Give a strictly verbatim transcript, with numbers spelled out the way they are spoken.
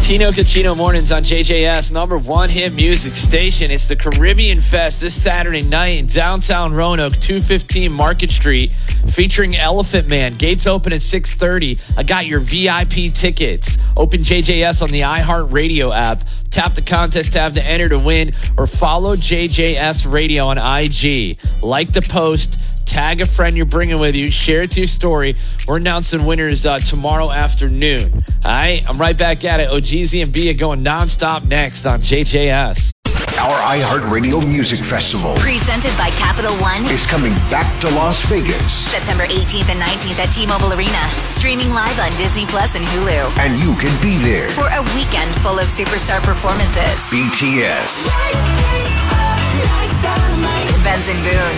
Tino Cucino Mornings on J J S, number one hit music station. It's the Caribbean Fest this Saturday night in downtown Roanoke, two fifteen Market Street, featuring Elephant Man. Gates open at six thirty. I got your V I P tickets. Open J J S on the iHeartRadio app. Tap the contest tab to enter to win, or follow J J S Radio on I G. Like the post, tag a friend you're bringing with you, share it to your story. We're announcing winners uh, tomorrow afternoon. All right, I'm right back at it. O G Z and Bia going nonstop next on J J S. Our iHeartRadio Music Festival, presented by Capital One, is coming back to Las Vegas. September eighteenth and nineteenth at T-Mobile Arena. Streaming live on Disney Plus and Hulu. And you can be there for a weekend full of superstar performances. B T S, Benson Boone,